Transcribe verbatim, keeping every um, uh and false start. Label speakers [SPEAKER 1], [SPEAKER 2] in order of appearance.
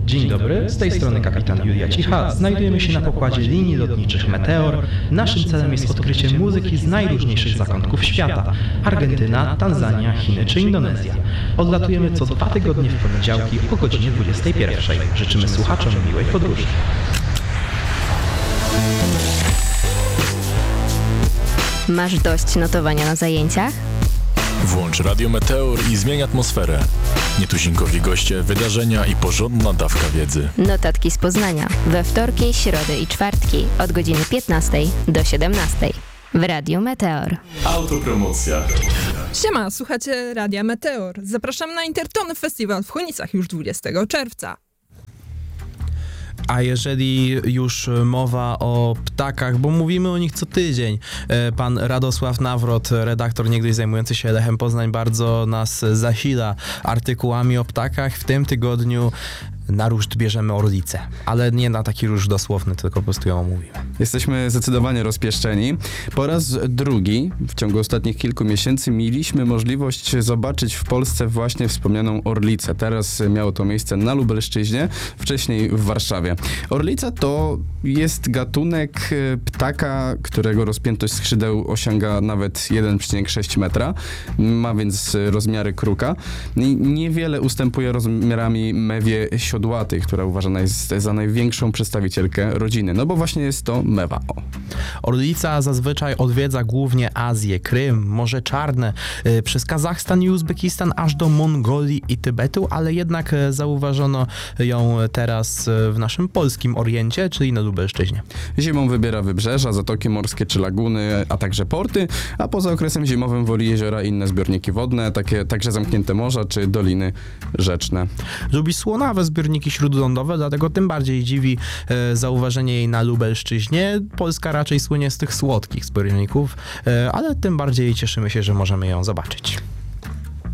[SPEAKER 1] Dzień dobry, z tej strony kapitan Julia Cicha. Znajdujemy się na pokładzie linii lotniczych Meteor. Naszym celem jest odkrycie muzyki z najróżniejszych zakątków świata. Argentyna, Tanzania, Chiny czy Indonezja. Odlatujemy co dwa tygodnie w poniedziałki o godzinie dwudziestej pierwszej. Życzymy słuchaczom miłej podróży.
[SPEAKER 2] Masz dość notowania na zajęciach?
[SPEAKER 3] Włącz Radio Meteor i zmień atmosferę. Nietuzinkowi goście, wydarzenia i porządna dawka wiedzy.
[SPEAKER 2] Notatki z Poznania. We wtorki, środy i czwartki od godziny piętnastej do siedemnastej. W Radiu Meteor.
[SPEAKER 3] Autopromocja.
[SPEAKER 4] Siema, słuchacie Radia Meteor. Zapraszam na Intertony Festiwal w Chojnicach już dwudziestego czerwca.
[SPEAKER 5] A jeżeli już mowa o ptakach, bo mówimy o nich co tydzień, pan Radosław Nawrot, redaktor niegdyś zajmujący się Lechem Poznań, bardzo nas zasila artykułami o ptakach. W tym tygodniu na ruszt bierzemy orlicę, ale nie na taki ruszt dosłowny, tylko po prostu ją omówimy.
[SPEAKER 6] Jesteśmy zdecydowanie rozpieszczeni. Po raz drugi w ciągu ostatnich kilku miesięcy mieliśmy możliwość zobaczyć w Polsce właśnie wspomnianą orlicę. Teraz miało to miejsce na Lubelszczyźnie, wcześniej w Warszawie. Orlica to jest gatunek ptaka, którego rozpiętość skrzydeł osiąga nawet jeden przecinek sześć metra. Ma więc rozmiary kruka. Niewiele ustępuje rozmiarami mewie siodłatej, która uważana jest za największą przedstawicielkę rodziny, no bo właśnie jest to mewa. O.
[SPEAKER 5] Orlica zazwyczaj odwiedza głównie Azję, Krym, Morze Czarne, yy, przez Kazachstan i Uzbekistan aż do Mongolii i Tybetu, ale jednak yy, zauważono ją teraz yy, w naszym polskim Oriencie, czyli na Lubelszczyźnie.
[SPEAKER 6] Zimą wybiera wybrzeża, zatoki morskie czy laguny, a także porty, a poza okresem zimowym woli jeziora i inne zbiorniki wodne, takie także zamknięte morza czy doliny rzeczne.
[SPEAKER 5] Lubi słonawe zbiorniki śródlądowe, dlatego tym bardziej dziwi e, zauważenie jej na Lubelszczyźnie. Polska raczej słynie z tych słodkich zbiorników, e, ale tym bardziej cieszymy się, że możemy ją zobaczyć.